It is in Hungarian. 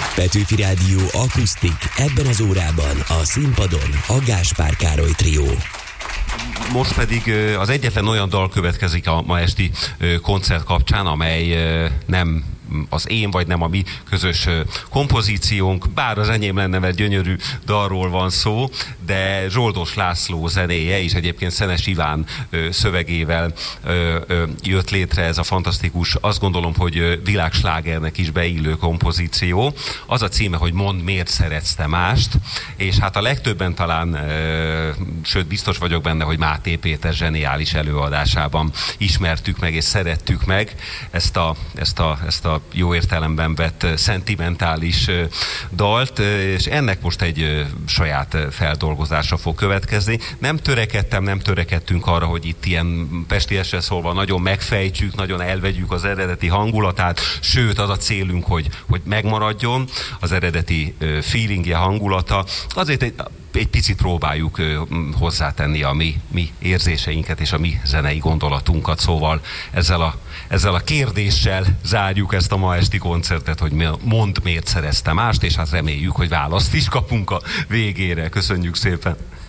Petőfi Rádió akusztik, ebben az órában a színpadon a Gáspár Károly trió. Most pedig az egyetlen olyan dal következik a ma esti koncert kapcsán, amely nem az én, vagy nem a mi közös kompozíciónk, bár az enyém lenne, mert gyönyörű dalról van szó, de Zsoldos László zenéje, és egyébként Szenes Iván szövegével jött létre ez a fantasztikus, azt gondolom, hogy világslágernek is beillő kompozíció. Az a címe, hogy Mondd, miért szeretsz te mást, és hát a legtöbben talán, sőt biztos vagyok benne, hogy Máté Péter zseniális előadásában ismertük meg és szerettük meg ezt a jó értelemben vett szentimentális dalt, és ennek most egy saját feldolgozása fog következni. Nem törekedtünk arra, hogy itt ilyen pestiesre szólva nagyon megfejtsük, nagyon elvegyük az eredeti hangulatát, sőt az a célunk, hogy megmaradjon az eredeti feelingje, hangulata. Azért egy picit próbáljuk hozzátenni a mi érzéseinket és a mi zenei gondolatunkat, szóval ezzel a kérdéssel zárjuk ezt a ma esti koncertet, hogy mondd, miért szerezte mást, és hát reméljük, hogy választ is kapunk a végére. Köszönjük szépen!